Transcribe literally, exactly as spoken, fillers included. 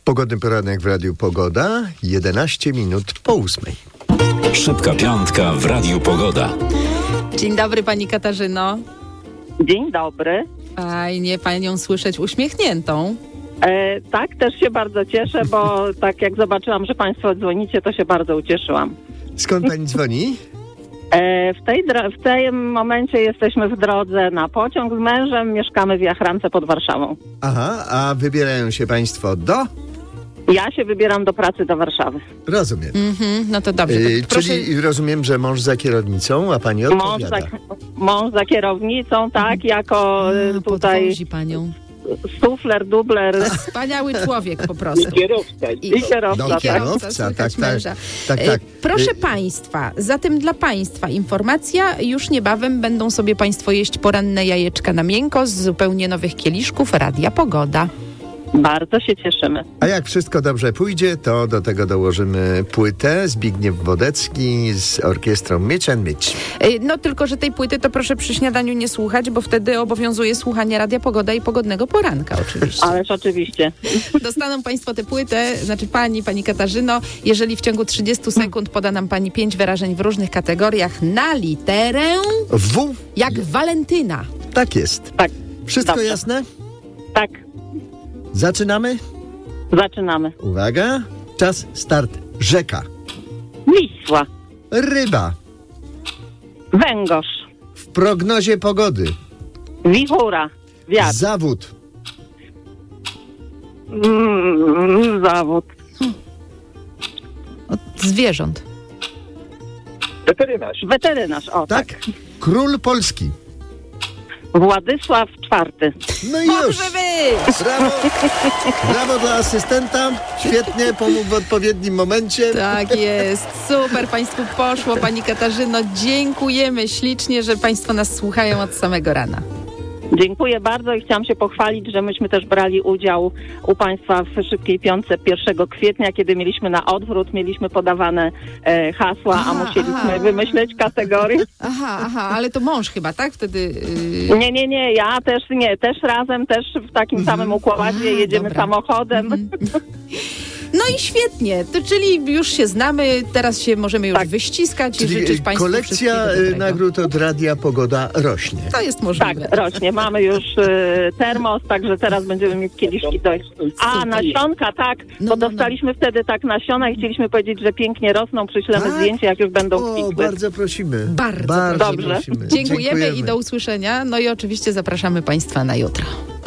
Pogodny poranek w Radiu Pogoda, jedenaście minut po ósmej. Szybka piątka w Radiu Pogoda. Dzień dobry, pani Katarzyno. Dzień dobry. Fajnie panią słyszeć uśmiechniętą. E, tak, też się bardzo cieszę, bo tak jak zobaczyłam, że państwo dzwonicie, to się bardzo ucieszyłam. Skąd pani dzwoni? E, w, tej dro- w tym momencie jesteśmy w drodze na pociąg z mężem, mieszkamy w Jachrance pod Warszawą. Aha, a wybierają się państwo do? Ja się wybieram do pracy do Warszawy. Rozumiem. Mhm, no to dobrze. To Yy, proszę... Czyli rozumiem, że mąż za kierownicą, a pani odpowiada. Mąż za, mąż za kierownicą, tak, jako A, y, tutaj podwozi panią. sufler, dubler Wspaniały człowiek po prostu. Kierowca. i kierowca. No, tak. kierowca, słychać tak, tak. męża. Tak, E, tak. Proszę Y- państwa, zatem dla państwa informacja, już niebawem będą sobie państwo jeść poranne jajeczka na miękko z zupełnie nowych kieliszków Radia Pogoda. Bardzo się cieszymy. A jak wszystko dobrze pójdzie, to do tego dołożymy płytę Zbigniew Wodecki z orkiestrą Mieć and Mieć. E, No tylko, że tej płyty to proszę przy śniadaniu nie słuchać, bo wtedy obowiązuje słuchanie Radia Pogoda i Pogodnego Poranka oczywiście. Ależ oczywiście. Dostaną państwo tę płytę, znaczy pani, pani Katarzyno, jeżeli w ciągu trzydziestu sekund poda nam pani pięć wyrażeń w różnych kategoriach na literę W? jak Walentyna. Tak jest. Tak, Wszystko Dobrze. jasne? tak. Zaczynamy? Zaczynamy. Uwaga, czas, start. Rzeka, Wisła, ryba, węgorz, w prognozie pogody, wichura, wiatr, zawód, mm, zawód, Od zwierząt. Weterynarz. weterynarz, o tak. tak? Król Polski. Władysław czwarty. No i już. Może być! Brawo, brawo dla asystenta. Świetnie, pomógł w odpowiednim momencie. Tak jest, super państwu poszło, pani Katarzyno. Dziękujemy ślicznie, że państwo nas słuchają od samego rana. Dziękuję bardzo i chciałam się pochwalić, że myśmy też brali udział u państwa w Szybkiej Piątce pierwszego kwietnia, kiedy mieliśmy na odwrót, mieliśmy podawane e, hasła, Aha, a musieliśmy aha. wymyśleć kategorie. Aha, aha, ale to mąż chyba, tak? Wtedy... Yy... Nie, nie, nie, ja też nie, też razem, też w takim samym układzie, A, jedziemy dobra. samochodem. No i świetnie, to czyli już się znamy, teraz się możemy już Tak. wyściskać i Czyli życzyć państwu kolekcja wszystkiego y, dobrego. nagród od Radia Pogoda rośnie. To jest Tak, możliwe. rośnie. Mamy już y, termos, także teraz będziemy mieć kieliszki do... A, Super. nasionka, tak, No, bo no, no. dostaliśmy wtedy tak nasiona i chcieliśmy powiedzieć, że pięknie rosną, przyślemy Tak? zdjęcie, jak już będą O, kwitły. bardzo prosimy. Bardzo bardzo Dobrze. prosimy. Dziękujemy i do usłyszenia. No i oczywiście zapraszamy państwa na jutro.